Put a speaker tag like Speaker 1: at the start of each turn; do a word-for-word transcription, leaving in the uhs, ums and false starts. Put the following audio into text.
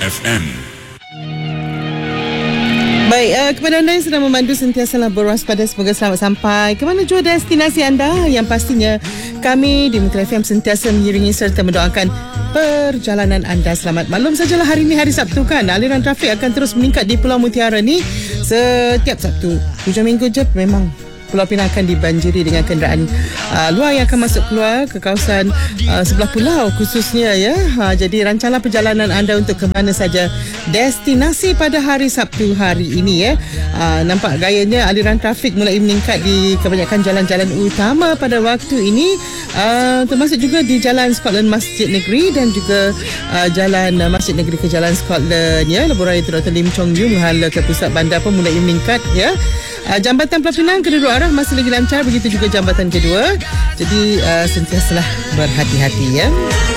Speaker 1: F M.
Speaker 2: Baik, uh, kepada anda yang sedang memandu sentiasalah berwaspada, semoga selamat sampai ke mana jua destinasi anda. Yang pastinya kami di Mitra F M sentiasa mengiringi serta mendoakan perjalanan anda selamat. Maklum sajalah hari ini hari Sabtu kan, aliran trafik akan terus meningkat di Pulau Mutiara ni setiap Sabtu. Hujung minggu je memang Pulau Pinang akan dibanjiri dengan kenderaan uh, luar yang akan masuk keluar ke kawasan uh, sebelah pulau khususnya ya. Ha, jadi rancanganlah perjalanan anda untuk ke mana saja destinasi pada hari Sabtu hari ini ya. Uh, nampak gayanya aliran trafik mulai meningkat di kebanyakan jalan-jalan utama pada waktu ini, uh, termasuk juga di Jalan Scotland Masjid Negeri dan juga uh, Jalan uh, Masjid Negeri ke Jalan Scotland ya. Lebuh Raya Doktor Lim Chong Yu menghala ke pusat bandar pun mulai meningkat ya. Uh, jambatan Pulau Pinang kedua arah masih lagi lancar, begitu juga jambatan kedua. Jadi uh, sentiasalah berhati-hati ya.